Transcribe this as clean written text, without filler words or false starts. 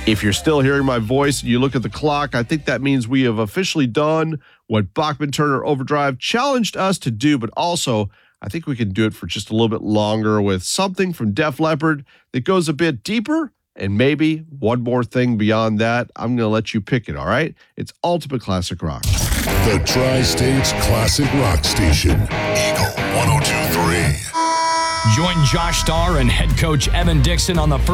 If you're still hearing my voice and you look at the clock, I think that means we have officially done what Bachman Turner Overdrive challenged us to do, but also I think we can do it for just a little bit longer with something from Def Leppard that goes a bit deeper and maybe one more thing beyond that. I'm going to let you pick it, all right? It's Ultimate Classic Rock. The Tri-States Classic Rock Station, Eagle 102.3. Join Josh Starr and head coach Evan Dixon on the first